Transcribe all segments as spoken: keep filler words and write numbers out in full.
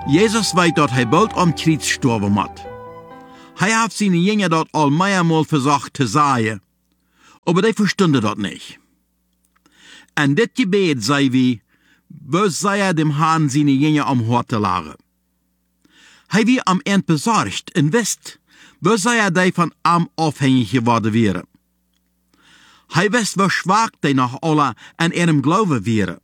Jezus weet dat hij bald am Kreuz sterben moet. Hij heeft zijn Jünger dat al mehrmal versucht te zeggen, aber die verstunden dat nicht. En dit Gebet sei wie, wo sei er dem Herrn seine Jünger am Hort te lagen. Hij wie am End besorgt en wist, wo sei er die von am afhängig geworden wäre. Hij wist, wo schwach die noch alle an ihrem Glauben wäre.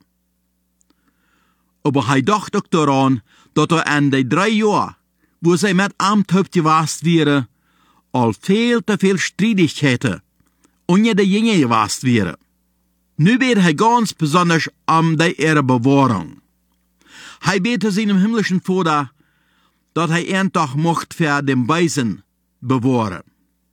Aber hij dacht ook daran, dat er an die drei Jahre, wo sie mit am Taubt gewast wäre, al veel te veel Streitigkeiten unter die Jünger gewast wäre. Nu bet hij ganz besonders am die ihre Bewahrung. Hij bete seinem himmlischen Vater, dat hij een dag mocht für den Weisen bewahren.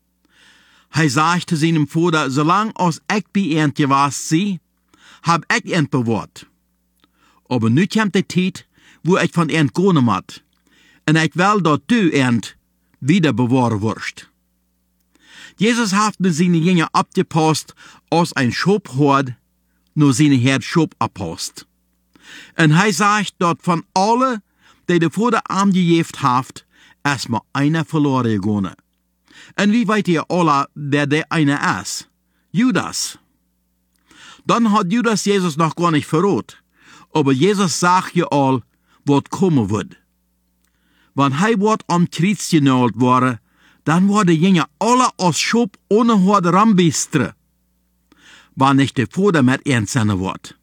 Hij sagte seinem Vater, solang als ich bei ihm gewast sie, hab ich ihn bewahrt. Aber nu kommt die Zeit, wo ich von ihm gehen muss, en ich will, dat du ihn wieder bewahren wirst. Jesus hat seine Jünger abgepasst, als ein Schopfhort nur seine Herd Schop abpasst. En hij sagt, dat von alle, die de Vater angejeft haft, erstmal einer verloren gegangen. En wie weet ihr alle, wer der einer ist? Judas. Dann hat Judas Jesus noch gar nicht verrot. Aber Jesus sagt ja all, wat kommen wird. Wenn hij wordt am Kreuz genagelt worden, dann worden de Jünger alle als Schop ohne Hort rambistre. Wann nicht der Vater mit ernst sein wird.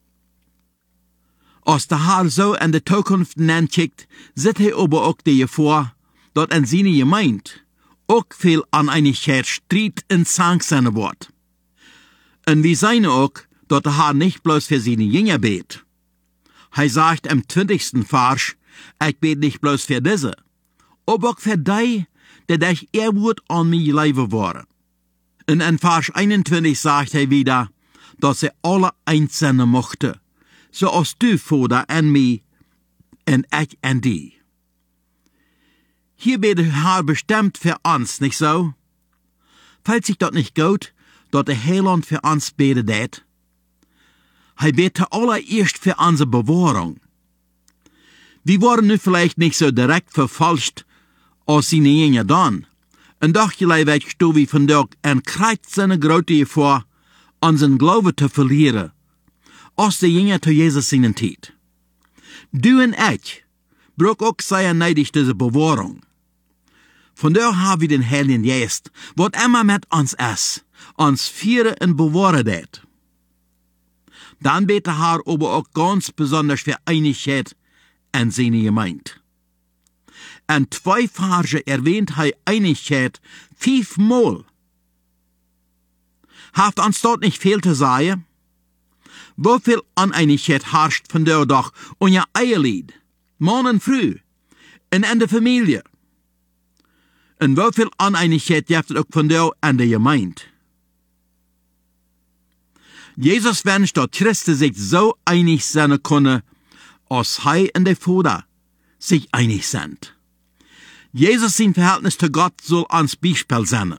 Als der Herr so in die Zukunft nachkickt, sieht er aber auch die Gefahr, dass in seine Gemeinde auch viel Uneinigkeit, Streit und Zank sein wird. Und wir sehen auch, dass der Herr nicht bloß für seine Jünger bet. Er sagt im zwanzigsten Vers, ich bet nicht bloß für diese, aber auch für die, die durch ihr Wort an mir leben waren. Und in Vers einundzwanzig sagt er wieder, dass sie alle eins sein mochten, so als du, Vater, en mich, en ich en die. Hier bet der Herr bestimmt für uns, nicht so? Fällt sich dort nicht gut, dass der Heiland für uns betet hat? Er betet allererst für unsere Bewahrung. Wir waren nu vielleicht nicht so direkt verfalscht, als seine Jünger dann. En doch gelijk werd sto wie vandaag en krijgt zijn grote gevaar aan zijn Glauben te verlieren, als de Jünger zu Jesus zijn tijd. Du en ik, brauch ook sehr neidig diese Bewahrung. Vandaag haben wir den Heiligen Geist, wat immer mit uns ist, uns führen und bewahren det. Dann bete Herr aber auch ganz besonders für Einigkeit in seine Gemeinde. En zwei Verse erwähnt hij Einigkeit fünfmal. Haft uns dort nicht viel zu sagen? Wieviel Uneinigkeit herrscht von der doch und ja Eierlied, Mann und Frau, und in der Familie? Und wieviel Uneinigkeit gibt es auch von der in der Gemeinde? Jesus wünscht, dass Christen sich so einig sein können, als er und der Vater sich einig sind. Jesus sein Verhältnis zu Gott soll ans Beispiel sein.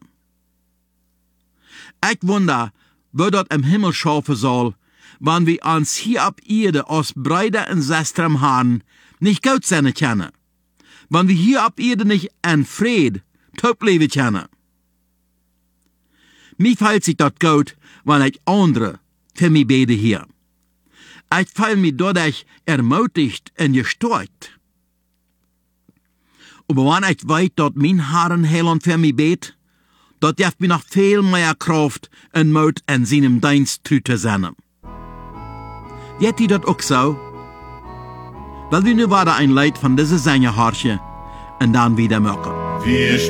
Ich wundere, wo das im Himmel schaffen soll, wenn wir uns hier ab Erde als Brüder und Schwestern haben, nicht gut sein können. Wenn wir hier ab Erde nicht in Frieden top leben können. Mir fällt sich das gut, wenn ich andere für mich bete hier. Ich fühle mich dadurch ermutigt und gestärkt. Aber wenn ich weiß, dass mein Herrn Heiland für mich bet, dat gibt mir noch viel mehr Kraft und Mut in seinem Dienst zu sein. Jetzt ist das auch so? Weil wir nur weiter ein Lied von dieser Sänger horchen und dann wieder merken.